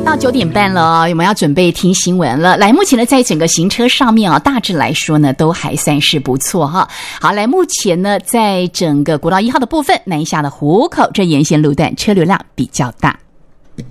到9点半了，我们要准备听新闻了。来，目前呢，在整个行车上面啊，大致来说呢，都还算是不错哈。好，来，目前呢，在整个国道1号的部分，南下的湖口这沿线路段车流量比较大。